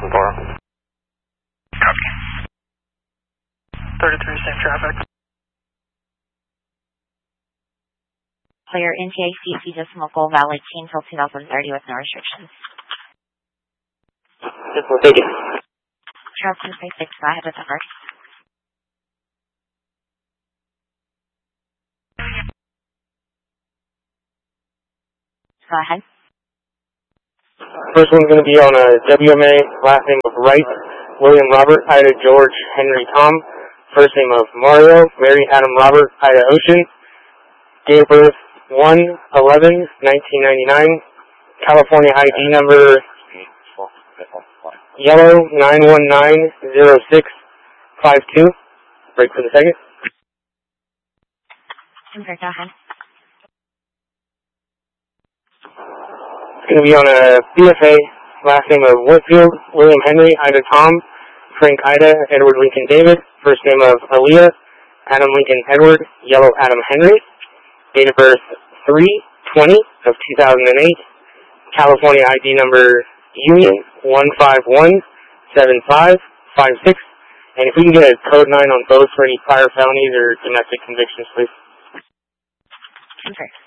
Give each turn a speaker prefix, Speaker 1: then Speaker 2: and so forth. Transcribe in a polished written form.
Speaker 1: from Dora.
Speaker 2: Copy. 33, same traffic.
Speaker 3: Clear NTACC Decimal Gold Valley Team till 2030 with no restrictions.
Speaker 1: Yes, we'll take it.
Speaker 3: Charles 236, go ahead with the first. Go ahead.
Speaker 1: First one's going to be on a WMA, last name of Wright, William Robert, Ida George, Henry Tom, first name of Mario, Mary Adam Robert, Ida Ocean, date of birth 1/11/1999, California ID number yellow 9190652. Break for the second.
Speaker 3: Go ahead.
Speaker 1: It's going to be on a BFA, last name of Whitfield, William Henry, Ida Tom, Frank Ida, Edward Lincoln David, first name of Aaliyah, Adam Lincoln Edward, Yellow Adam Henry, date of birth 3/20/2008, California ID number Union 1517556, and if we can get a code 9 on both for any prior felonies or domestic convictions, please.
Speaker 3: Okay.